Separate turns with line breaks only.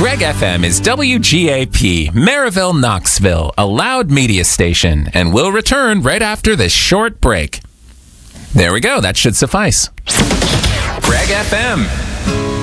Greg FM is WGAP, Maryville, Knoxville, a loud media station, and we'll return right after this short break. There we go. That should suffice. Greg FM.